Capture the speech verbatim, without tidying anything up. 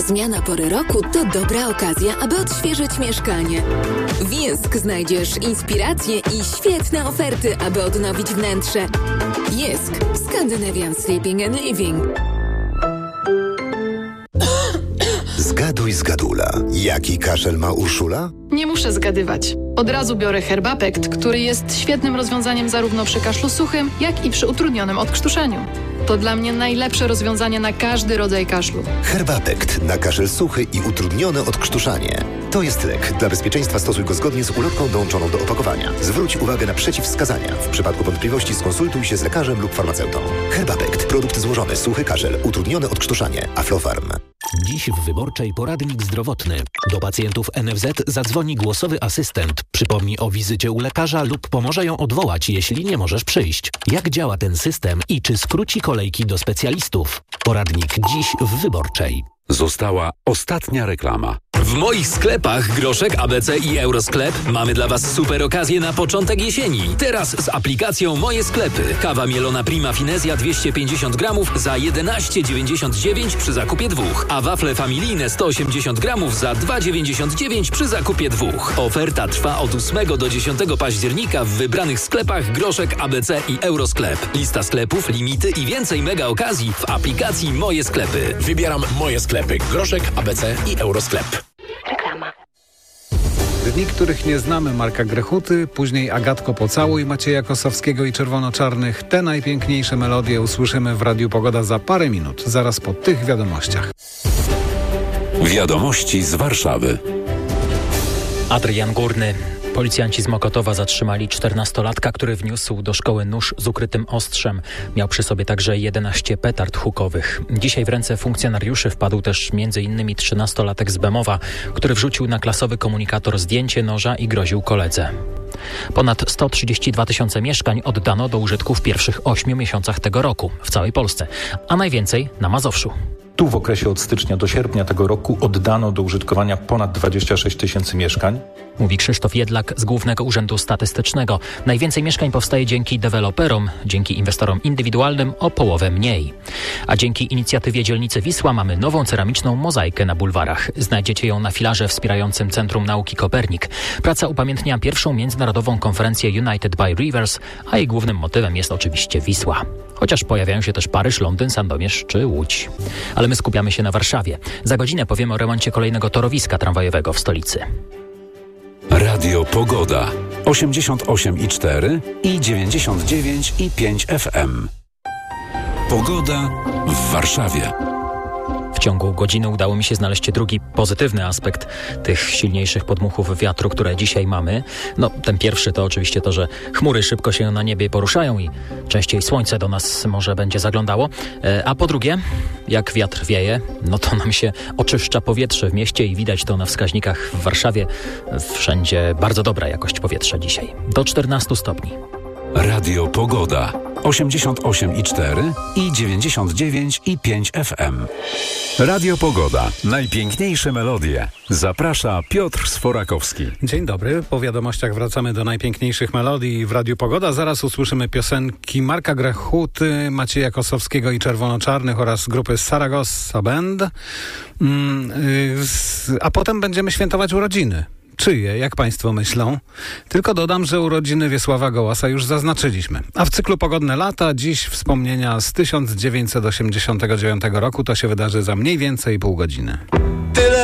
Zmiana pory roku to dobra okazja, aby odświeżyć mieszkanie. W Jysk znajdziesz inspiracje i świetne oferty, aby odnowić wnętrze. Jysk. Scandinavian Sleeping and Living. Zgaduj, zgadula. Jaki kaszel ma Urszula? Nie muszę zgadywać. Od razu biorę Herbapekt, który jest świetnym rozwiązaniem zarówno przy kaszlu suchym, jak i przy utrudnionym odkrztuszeniu. To dla mnie najlepsze rozwiązanie na każdy rodzaj kaszlu. Herbapekt na kaszel suchy i utrudnione odkrztuszanie. To jest lek. Dla bezpieczeństwa stosuj go zgodnie z ulotką dołączoną do opakowania. Zwróć uwagę na przeciwwskazania. W przypadku wątpliwości skonsultuj się z lekarzem lub farmaceutą. Herbapekt. Produkt złożony. Suchy kaszel. Utrudnione odkrztuszanie. Aflofarm. Dziś w Wyborczej poradnik zdrowotny. Do pacjentów N F Z zadzwoni głosowy asystent. Przypomni o wizycie u lekarza lub pomoże ją odwołać, jeśli nie możesz przyjść. Jak działa ten system i czy skróci kolejki do specjalistów? Poradnik dziś w Wyborczej. Została ostatnia reklama. W moich sklepach Groszek, A B C i Eurosklep mamy dla Was super okazję na początek jesieni. Teraz z aplikacją Moje Sklepy. Kawa mielona Prima Finezja dwieście pięćdziesiąt gramów za jedenaście dziewięćdziesiąt dziewięć przy zakupie dwóch, a wafle familijne sto osiemdziesiąt gramów za dwa dziewięćdziesiąt dziewięć przy zakupie dwóch. Oferta trwa od ósmego do dziesiątego października w wybranych sklepach Groszek, A B C i Eurosklep. Lista sklepów, limity i więcej mega okazji w aplikacji Moje Sklepy. Wybieram Moje Sklepy. Groszek, A B C i Eurosklep. Reklama. Dni, których nie znamy, Marka Grechuty, później Agatko Pocałuj, Macieja Kosowskiego i Czerwonoczarnych. Te najpiękniejsze melodie usłyszymy w Radiu Pogoda za parę minut, zaraz po tych wiadomościach. Wiadomości z Warszawy. Adrian Górny. Policjanci z Mokotowa zatrzymali czternastolatka, który wniósł do szkoły nóż z ukrytym ostrzem. Miał przy sobie także jedenaście petard hukowych. Dzisiaj w ręce funkcjonariuszy wpadł też między innymi trzynastolatek z Bemowa, który wrzucił na klasowy komunikator zdjęcie noża i groził koledze. Ponad sto trzydzieści dwa tysiące mieszkań oddano do użytku w pierwszych ośmiu miesiącach tego roku w całej Polsce, a najwięcej na Mazowszu. Tu w okresie od stycznia do sierpnia tego roku oddano do użytkowania ponad dwadzieścia sześć tysięcy mieszkań. Mówi Krzysztof Jedlak z Głównego Urzędu Statystycznego. Najwięcej mieszkań powstaje dzięki deweloperom, dzięki inwestorom indywidualnym o połowę mniej. A dzięki inicjatywie Dzielnicy Wisła mamy nową ceramiczną mozaikę na bulwarach. Znajdziecie ją na filarze wspierającym Centrum Nauki Kopernik. Praca upamiętnia pierwszą międzynarodową konferencję United by Rivers, a jej głównym motywem jest oczywiście Wisła. Chociaż pojawiają się też Paryż, Londyn, Sandomierz czy Łódź. Ale my skupiamy się na Warszawie. Za godzinę powiemy o remoncie kolejnego torowiska tramwajowego w stolicy. Radio Pogoda. osiemdziesiąt osiem i cztery i dziewięćdziesiąt dziewięć i pięć F M. Pogoda w Warszawie. W ciągu godziny udało mi się znaleźć drugi pozytywny aspekt tych silniejszych podmuchów wiatru, które dzisiaj mamy. No, ten pierwszy to oczywiście to, że chmury szybko się na niebie poruszają i częściej słońce do nas może będzie zaglądało. A po drugie, jak wiatr wieje, no to nam się oczyszcza powietrze w mieście i widać to na wskaźnikach w Warszawie. Wszędzie bardzo dobra jakość powietrza dzisiaj. Do czternastu stopni. Radio Pogoda. osiemdziesiąt osiem i cztery i dziewięćdziesiąt dziewięć i pięć F M. Radio Pogoda. Najpiękniejsze melodie. Zaprasza Piotr Sforakowski. Dzień dobry. Po wiadomościach wracamy do najpiękniejszych melodii w Radiu Pogoda. Zaraz usłyszymy piosenki Marka Grechuty, Macieja Kosowskiego i Czerwonoczarnych oraz grupy Saragossa Band. A potem będziemy świętować urodziny. Czyje, jak państwo myślą? Tylko dodam, że urodziny Wiesława Gołasa już zaznaczyliśmy. A w cyklu Pogodne lata dziś wspomnienia z tysiąc dziewięćset osiemdziesiątego dziewiątego roku. To się wydarzy za mniej więcej pół godziny.